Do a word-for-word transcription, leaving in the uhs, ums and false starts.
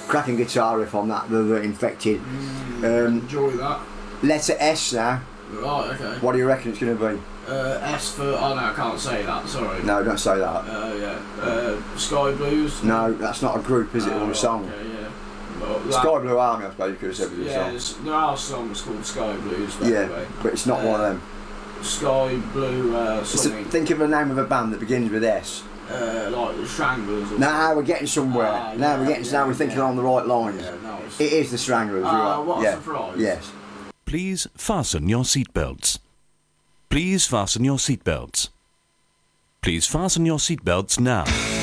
cracking guitar riff on that, the, the Infected. Mm, Um, enjoy that. letter S now. Right, okay. What do you reckon it's going to be? Uh, S for... Oh no, I can't say that, sorry. No, don't say that. Uh, yeah. Uh, Sky Blues? No, that's not a group, is it, Oh, or a song? Okay, yeah. Well, that, Sky Blue Army, I suppose you could have said with a yeah, song. there are songs called Sky Blues, by Yeah, the way. but it's not Uh, one of them. Sky Blue uh, It's a, something. think of a name of a band that begins with S. Uh, like the Stranglers or Now we're getting somewhere. Ah, now yeah, we're getting. yeah, now we're thinking yeah. on the right lines. Yeah, nice. It is the Stranglers. Ah, you're right. what a yeah. surprise. Yes. Please fasten your seatbelts. Please fasten your seatbelts. Please fasten your seatbelts now.